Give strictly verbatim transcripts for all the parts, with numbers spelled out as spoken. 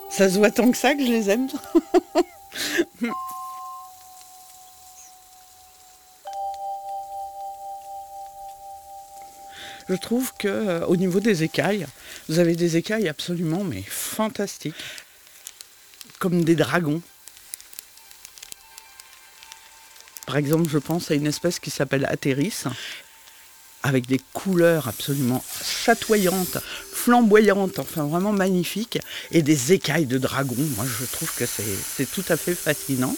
Ça se voit tant que ça que je les aime. Je trouve que euh, au niveau des écailles, vous avez des écailles absolument mais fantastiques, comme des dragons. Par exemple, je pense à une espèce qui s'appelle Athéris, avec des couleurs absolument chatoyantes, flamboyantes, enfin vraiment magnifiques, et des écailles de dragon. Moi, je trouve que c'est, c'est tout à fait fascinant.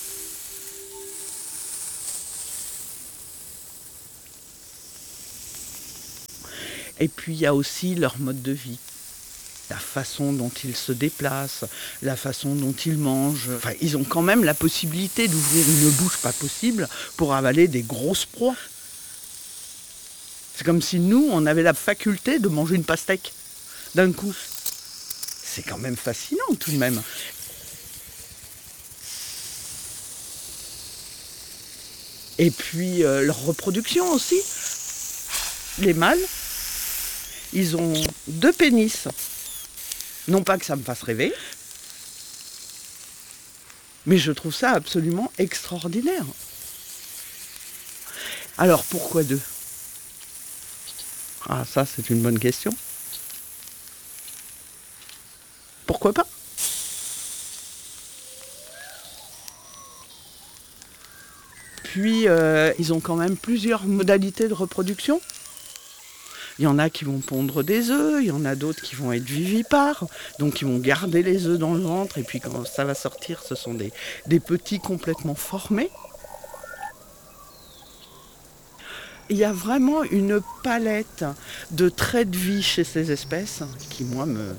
Et puis, il y a aussi leur mode de vie. La façon dont ils se déplacent, la façon dont ils mangent. Enfin, ils ont quand même la possibilité d'ouvrir une bouche pas possible pour avaler des grosses proies. C'est comme si nous, on avait la faculté de manger une pastèque d'un coup. C'est quand même fascinant tout de même. Et puis euh, leur reproduction aussi. Les mâles, ils ont deux pénis. Non pas que ça me fasse rêver, mais je trouve ça absolument extraordinaire. Alors pourquoi deux ? Ah, ça c'est une bonne question. Pourquoi pas ? Puis euh, ils ont quand même plusieurs modalités de reproduction. Il y en a qui vont pondre des œufs, il y en a d'autres qui vont être vivipares, donc ils vont garder les œufs dans le ventre, et puis quand ça va sortir, ce sont des, des petits complètement formés. Il y a vraiment une palette de traits de vie chez ces espèces qui, moi, me...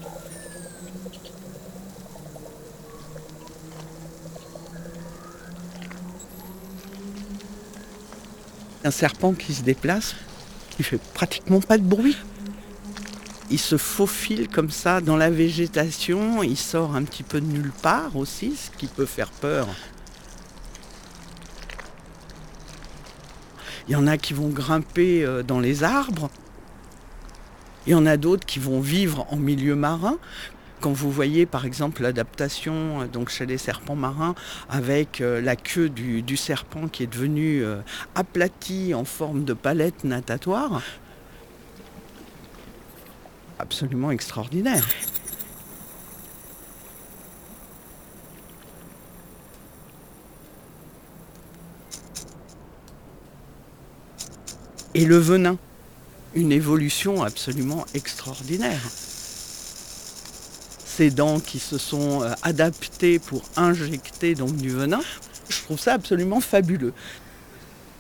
Un serpent qui se déplace, il fait pratiquement pas de bruit. Il se faufile comme ça dans la végétation, il sort un petit peu de nulle part aussi, ce qui peut faire peur. Il y en a qui vont grimper dans les arbres. Il y en a d'autres qui vont vivre en milieu marin. Quand vous voyez par exemple l'adaptation donc chez les serpents marins avec la queue du, du serpent qui est devenue aplatie en forme de palette natatoire, absolument extraordinaire. Et le venin, une évolution absolument extraordinaire. Ces dents qui se sont adaptées pour injecter donc du venin, je trouve ça absolument fabuleux.